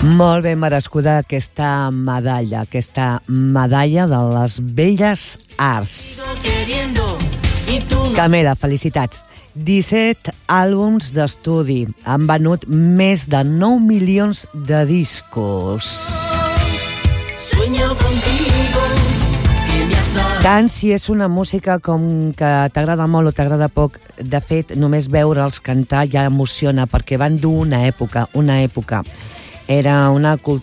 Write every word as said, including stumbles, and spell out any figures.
Molt ben merescuda aquesta medalla, aquesta medalla de les belles arts. Camela, felicitats. disset àlbums d'estudi. Han venut més de nou milions de discos. Tant si és una música com que t'agrada molt o t'agrada poc, de fet, només veure'ls cantar ja emociona, perquè van dur una època, una època. Era una cultura